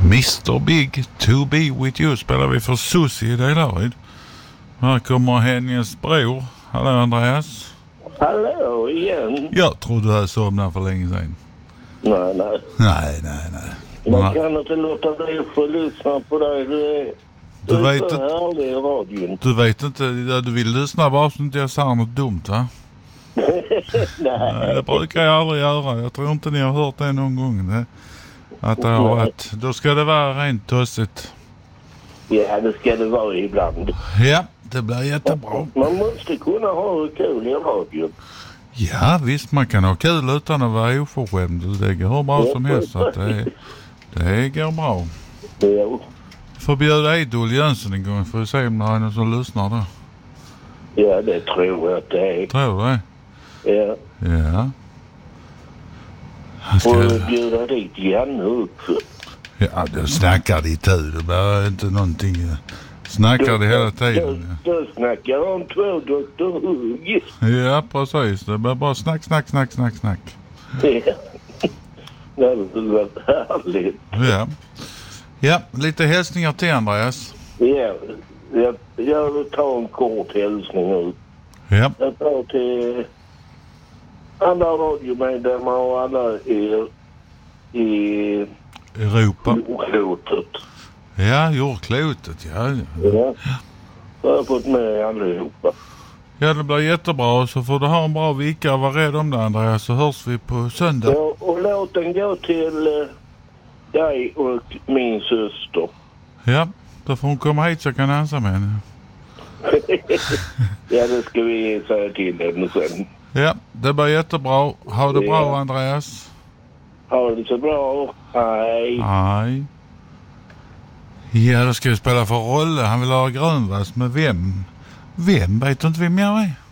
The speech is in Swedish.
Mr. Big To Be With You spelar vi för Susie i Delaware. Här kommer hennes bror. Hallå Andreas. Hallå igen. Jag trodde du hade somnat för länge sedan. Nej. Man Men, kan inte låta dig få lyssna på dig. Du är vet så inte, härlig i radion. du vet inte, du vill lyssna bara så inte jag säger något dumt, va? Nej, det brukar jag aldrig göra. Jag tror inte ni har hört det någon gång. Att det har varit, då ska det vara rent tossigt. Ja, det ska det vara ibland. Ja, det blir jättebra. Man måste kunna ha kul i radion. Ja, visst, man kan ha kul utan att vara oförskämd. Det går hur bra som helst. Så att det går bra. Jo. Förbjuda Idol Jönsson en gång för att se om det är någon som lyssnar då. Ja, det tror jag att det är. Tror du det? Ja. Ja. Han ska... Och bjuda dit Janne också. Ja, du snackar ditt hud. Det blir inte någonting. Snackar det hela tiden. Du snackar om 2 Dr. Hugg. Ja, precis. Det blir bara snack. Ja. Det var härligt. Ja. Ja, lite hälsningar till Andreas. Ja, jag tar en kort hälsning nu. Ja. Jag tar till alla radiomedlemmar och alla i Europa. jordklotet. Ja, jordklotet. Ja. Ja. Jag har fått med allihopa. Ja, det blir jättebra. Så får du ha en bra vecka. Var rädd om det, Andreas. Så hörs vi på söndag. Ja, och låt den gå till dig och min syster. Ja, då får hon komma hit så jag kan dansa med henne. Ja, det ska vi säga till henne sen. Ja, det blir jättebra. Ha det bra, Andreas. Ha det så bra. Hej. Hej. Ja, då ska vi spela för Rolle. Han vill ha grönvass med vem? Vem? Vet du inte vem jag är?